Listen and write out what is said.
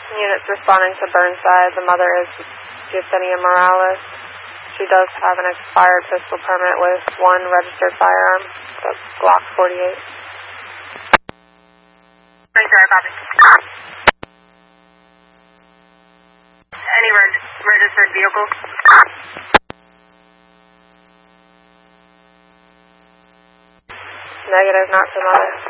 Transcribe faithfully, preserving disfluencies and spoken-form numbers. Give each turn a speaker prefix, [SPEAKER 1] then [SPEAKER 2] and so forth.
[SPEAKER 1] Units responding to Burnside. The mother is Yesenia Morales. She does have an expired pistol permit with one registered firearm, the Glock forty-eight.
[SPEAKER 2] Thank you, I copy. Any reg registered vehicles?
[SPEAKER 1] Negative, not to mother.